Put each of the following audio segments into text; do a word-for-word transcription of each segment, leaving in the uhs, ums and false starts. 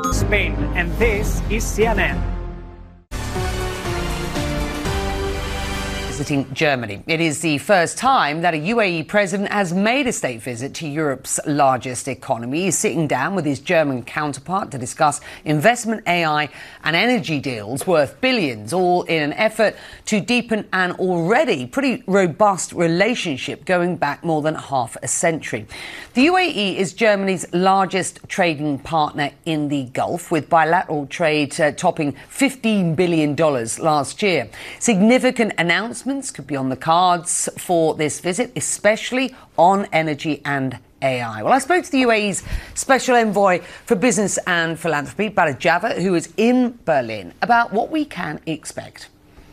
Spain, and this is C N N. Visiting Germany. It is the first time that a U A E president has made a state visit to Europe's largest economy. He's sitting down with his German counterpart to discuss investment, A I and energy deals worth billions, all in an effort to deepen an already pretty robust relationship going back more than half a century. The U A E is Germany's largest trading partner in the Gulf, with bilateral trade uh, topping fifteen billion dollars last year. Significant announcements could be on the cards for this visit, especially on energy and A I. Well, I spoke to the U A E's Special Envoy for Business and Philanthropy, Balazs Java, who is in Berlin, about what we can expect.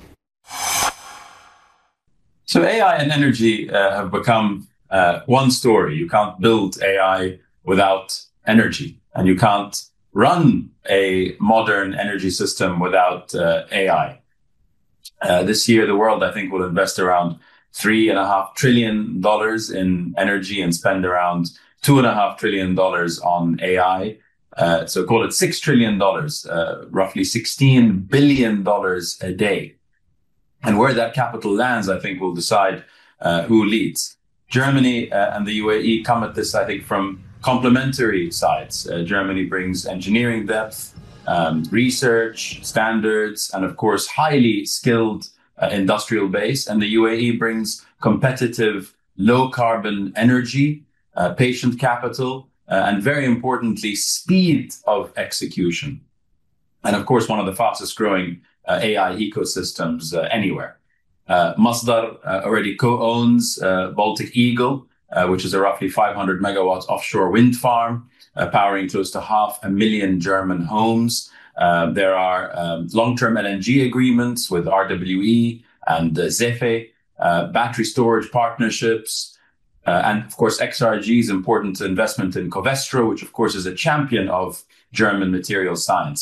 So A I and energy uh, have become uh, one story. You can't build A I without energy, and you can't run a modern energy system without uh, A I. Uh, this year, the world, I think, will invest around three and a half trillion dollars in energy and spend around two and a half trillion dollars on A I. Uh, so call it six trillion dollars, uh, roughly sixteen billion dollars a day. And where that capital lands, I think, will decide uh, who leads. Germany uh, and the U A E come at this, I think, from complementary sides. Uh, Germany brings engineering depth, Um, research, standards, and of course, highly skilled uh, industrial base. And the U A E brings competitive, low carbon energy, uh, patient capital, uh, and very importantly, speed of execution. And of course, one of the fastest growing uh, A I ecosystems uh, anywhere. Uh, Masdar uh, already co-owns uh, Baltic Eagle, uh, which is a roughly five hundred megawatts offshore wind farm, Uh, powering close to half a million German homes. Uh, there are um, long-term L N G agreements with R W E and uh, ZEFE, uh, battery storage partnerships, uh, and of course X R G's important investment in Covestro, which of course is a champion of German material science.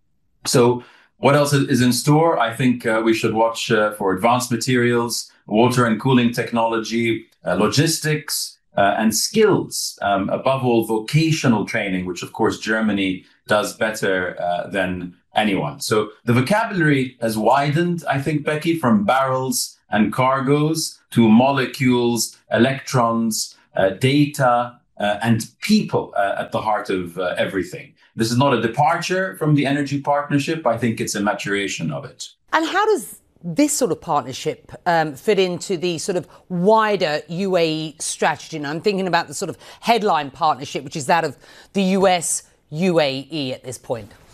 So what else is in store? I think uh, we should watch uh, for advanced materials, water and cooling technology, uh, logistics, Uh, and skills, um, above all, vocational training, which, of course, Germany does better uh, than anyone. So the vocabulary has widened, I think, Becky, from barrels and cargoes to molecules, electrons, uh, data, uh, and people uh, at the heart of uh, everything. This is not a departure from the energy partnership. I think it's a maturation of it. And how does this sort of partnership um, fit into the sort of wider U A E strategy? And I'm thinking about the sort of headline partnership, which is that of the U S U A E at this point.